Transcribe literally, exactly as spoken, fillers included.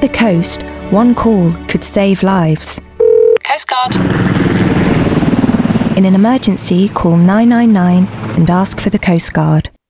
the coast, one call could save lives. Coast Guard. In an emergency, call nine nine nine and ask for the Coast Guard.